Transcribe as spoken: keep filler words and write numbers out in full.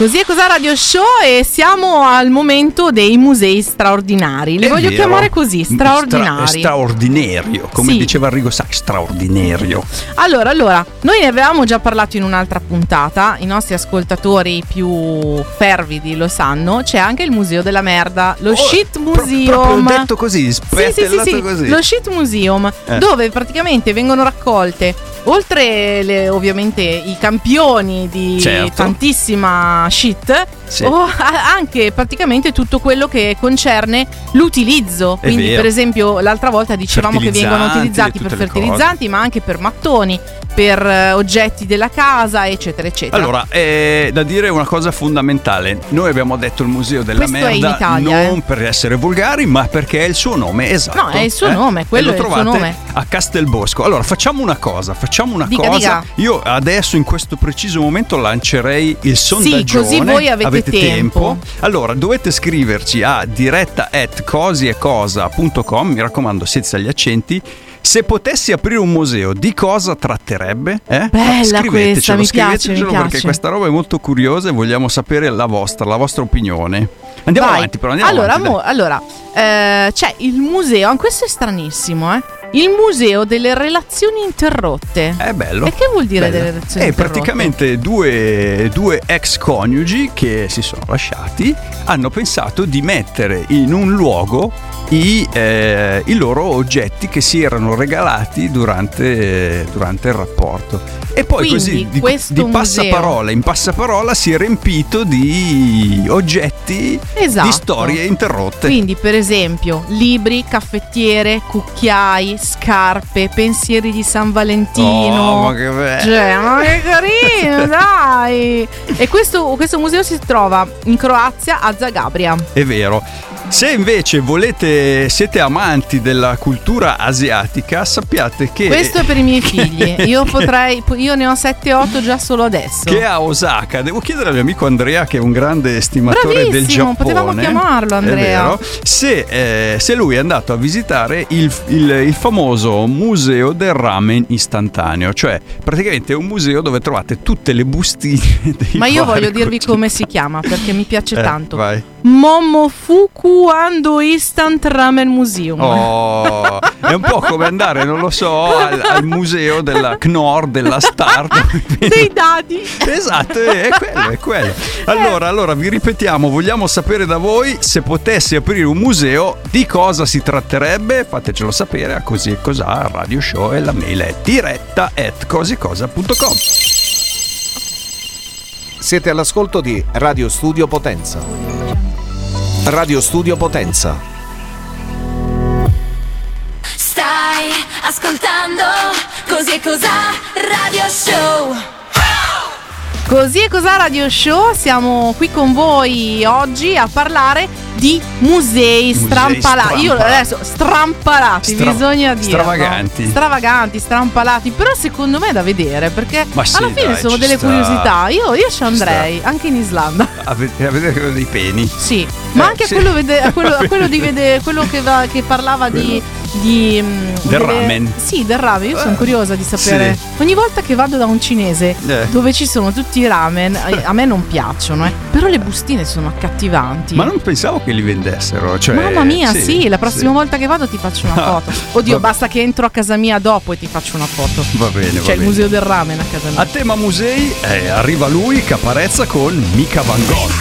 Così è Cos'ha Radio Show e siamo al momento dei musei straordinari. Li È voglio vero. chiamare così, straordinari. Stra- straordinario, come Sì. diceva Arrigo Sacchi, straordinario. Allora, allora, noi ne avevamo già parlato in un'altra puntata, i nostri ascoltatori più fervidi lo sanno, c'è anche il Museo della Merda, lo Oh, Shit pro- Museum. proprio detto così, Sì, sì, sì, spezzellato sì, così. lo Shit Museum, Eh. dove praticamente vengono raccolte, oltre le, ovviamente i campioni di Certo. tantissima shit, Sì. o a- anche praticamente tutto quello che concerne l'utilizzo. È Quindi vero. per esempio l'altra volta dicevamo che vengono Fertilizzanti, utilizzati per tutte le fertilizzanti, ma anche per mattoni, per eh, oggetti della casa, eccetera eccetera. Allora, è da dire una cosa fondamentale. Noi abbiamo detto il Museo della Questo è in Merda Italia, non eh. per essere volgari, ma perché è il suo nome, esatto. No, è il suo eh? nome, quello E lo è il suo trovate nome. a Castelbosco. Allora, facciamo una cosa, facciamo una Dica, cosa. dica. Io adesso in questo preciso momento lancerei il sondaggione. così voi avete tempo. Allora, dovete scriverci a diretta at cosiecosa punto com, mi raccomando, senza gli accenti. Se potessi aprire un museo, di cosa tratterebbe? Eh? Bella Scrivetecelo, questa, mi piace, scrivetecelo mi perché piace. questa roba è molto curiosa e vogliamo sapere la vostra, la vostra opinione. Andiamo Vai. avanti, però andiamo allora, avanti. mo- allora eh, c'è il museo, questo è stranissimo, eh? Il museo delle relazioni interrotte. dai. È bello. E che vuol dire Bello. delle relazioni È interrotte? praticamente due, due ex coniugi che si sono lasciati hanno pensato di mettere in un luogo i, eh, i loro oggetti che si erano regalati durante, durante il rapporto. E poi Quindi, così di, questo di museo- passaparola in passaparola si è riempito di oggetti Esatto. di storie interrotte. Quindi, per esempio, libri, caffettiere, cucchiai, scarpe, pensieri di San Valentino. Oh, ma che bello. Cioè, ma che carino, dai! E questo, questo museo si trova in Croazia, a Zagabria. È vero. Se invece volete, siete amanti della cultura asiatica, sappiate che Questo è per i miei figli. Io potrei, io ne ho sette otto già solo adesso. che a Osaka, devo chiedere al mio amico Andrea, che è un grande estimatore Bravissimo, del Giappone. potevamo chiamarlo, Andrea. È vero, se, eh, se lui è andato a visitare il, il, il famoso museo del ramen istantaneo, cioè praticamente è un museo dove trovate tutte le bustine dei Ma io vari voglio dirvi cucini. come si chiama, perché mi piace Eh, tanto. vai. Momofuku Ando Instant Ramen Museum. Oh, è un po' come andare, non lo so, al, al museo della Knorr, della Star. Dei dadi. Esatto, è quello, è quello. Allora, allora vi ripetiamo, vogliamo sapere da voi, se potessi aprire un museo, di cosa si tratterebbe? Fatecelo sapere a Così e Cos'ha Radio Show, e la mail è diretta at cosiecosa punto com. Siete all'ascolto di Radio Studio Potenza. Radio Studio Potenza. Stai ascoltando Così e Cos'ha Radio Show. Così e Cos'ha Radio Show, siamo qui con voi oggi a parlare di musei, Musei strampalati. Io strampalati. adesso strampalati, Stra- bisogna dire. stravaganti. no? Stravaganti, strampalati. Però secondo me è da vedere, perché Ma sì, alla fine dai, sono ci delle sta. curiosità. Io, io ci Ci andrei, sta. anche in Islanda. A vedere, a vedere quello dei peni. Sì, ma Eh, anche sì. a quello, vede- a quello, a quello di vede- quello che, va- che parlava di, di mm, Del ramen. Sì, del ramen. Io sono Eh, curiosa di sapere. sì. Ogni volta che vado da un cinese Eh. dove ci sono tutti i ramen, eh, a me non piacciono, eh. Però le bustine sono accattivanti. Ma non pensavo che li vendessero. Cioè, Mamma mia, sì, la prossima sì. volta che vado ti faccio una Ah, foto. Oddio, va- basta che entro a casa mia dopo e ti faccio una foto. Va bene, va C'è il bene. museo del ramen a casa mia. A tema musei, eh, arriva lui, Caparezza con Mica Van Gogh.